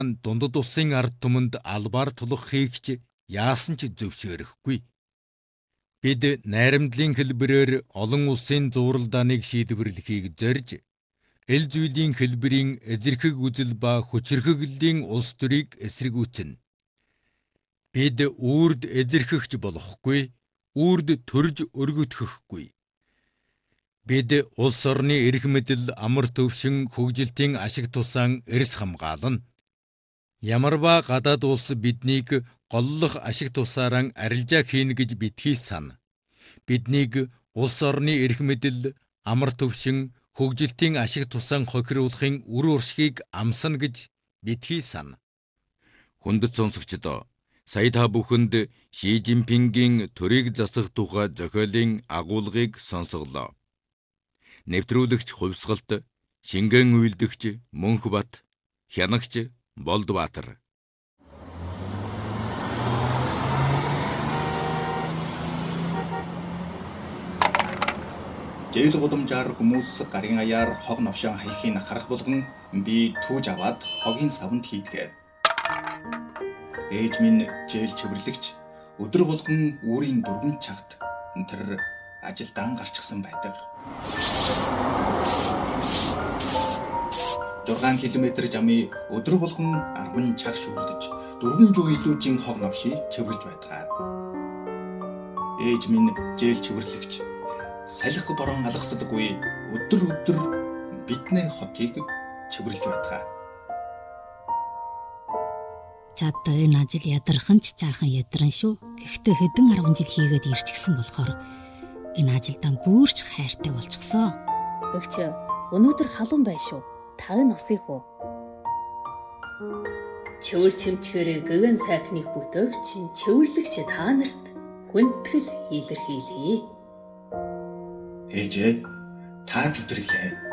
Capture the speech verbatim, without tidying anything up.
Дундад улсын ард түмэнд албаар тулах хийгч яасан ч зөвшөөрөхгүй. Бид найрамдлын хэлбэрээр олон улсын зууралдааныг шийдвэрлэхийг зорж, эл зүйлийн хэлбэрийн эзэрхэг үзэл ба хүчирхэглийн улс төрийг эсэргүүцнэ. Бид үрд эзэрхэгч болохгүй, үрд төрж өргөдөхөхгүй. Бид улс орны эрх мэдэл, амар төвшин, хөгжилтийн ашиг тусаан эрс хамгаална. Ямарваа гадаад улс биднийг голлох ашиг тусаараа арилжаа хийнэ гэж битгий сана. Биднийг улс орны эрх мэдэл, амар төвшин, хөгжилтийн ашиг тусаан хохируулахын үр уршгийг амсна гэж битгий сана. Хүндэт сонсогчдоо, сая та бүхэнд Ши Жинпингийн төрийг засах тухай зохиолын агуулгыг сонсголоо. Нэвтрүүлэгч Хувьсгалт, Шингэн үйлдэгч Мөнхбат, хянагч Болдбаатар. Жээл гудамжаар хүмүүс гарын аяар хог новшон хаяхыг харах болгон би түүж аваад хогийн савнд хийдгээд. Ээж минь жээл чивэрлэгч өдөр болгон үүрийн дөрвөн цагт тэр ажилдаа гарчихсан байдаг. зургаан километр жамын өдөр болгон арван цаг шүрдэж дөрвөн зуун илүүжийн хог новшийг чивэрлж байдаг. Ээж минь жээл чивэрлэгч салхи борон алгасалгүй өдөр өдөр бидний хотыг чивэрлж байдаг. Чаддаг энэ ажил ядархан ч жаахан ядран шүү. Гэхдээ хэдэн арван жил хийгээд ирчихсэн болохоор энэ ажилдаа бүрч хайртай болчихсон. Өгч өнөөдөр халуун bay шүү. Та нь осыг уу? Чөвөр чимчгэрээ гэгэн сайхныг бүтээгч чөвөрлөгч та нарт хүндэтгэл илэрхийлье. Ээжээ, тааж өдөрлөө.